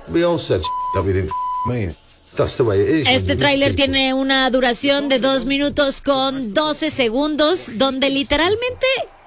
We all said that we didn't mean. That's the way it is. Este tráiler tiene una duración de 2 minutos con 12 segundos, donde literalmente,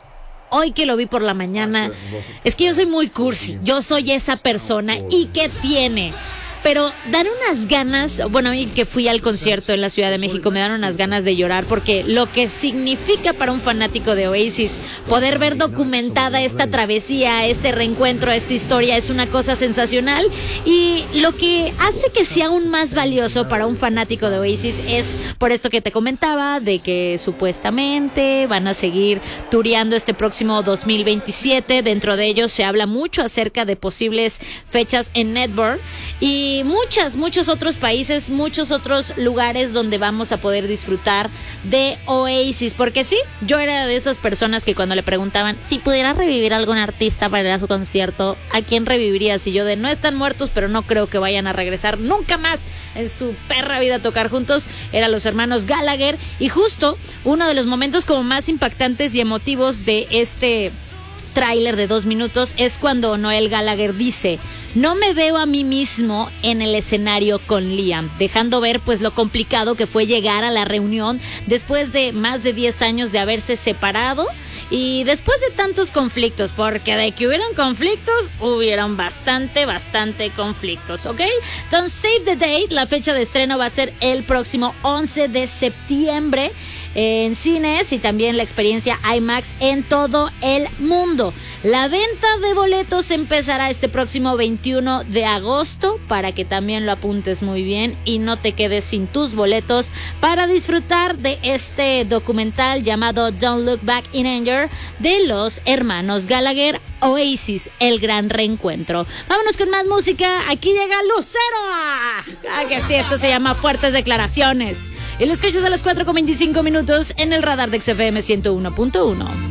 hoy que lo vi por la mañana, es que yo soy muy cursi, yo soy esa persona, ¿y qué tiene? Pero dan unas ganas, bueno, a mí que fui al concierto en la Ciudad de México, me dan unas ganas de llorar, porque lo que significa para un fanático de Oasis poder ver documentada esta travesía, este reencuentro, esta historia, es una cosa sensacional. Y lo que hace que sea aún más valioso para un fanático de Oasis es por esto que te comentaba, de que supuestamente van a seguir tureando este próximo 2027. Dentro de ellos se habla mucho acerca de posibles fechas en Melbourne y muchos otros países, muchos otros lugares donde vamos a poder disfrutar de Oasis, porque sí, yo era de esas personas que cuando le preguntaban si pudiera revivir a algún artista para ir a su concierto, ¿a quién revivirías? Y yo de no están muertos, pero no creo que vayan a regresar nunca más en su perra vida a tocar juntos, eran los hermanos Gallagher. Y justo uno de los momentos como más impactantes y emotivos de este tráiler de 2 minutos es cuando Noel Gallagher dice: no me veo a mí mismo en el escenario con Liam, dejando ver pues lo complicado que fue llegar a la reunión después de más de 10 años de haberse separado y después de tantos conflictos, porque de que hubieron conflictos, hubieron bastante conflictos, ¿ok? Entonces, save the date, la fecha de estreno va a ser el próximo 11 de septiembre en cines y también la experiencia IMAX en todo el mundo. La venta de boletos empezará este próximo 21 de agosto para que también lo apuntes muy bien y no te quedes sin tus boletos para disfrutar de este documental llamado Don't Look Back in Anger de los hermanos Gallagher, Oasis, el gran reencuentro. Vámonos con más música. Aquí llega Lucero. Ah, que sí, esto se llama Fuertes Declaraciones. Y lo escuchas a las 4:25 en el radar de XFM 101.1.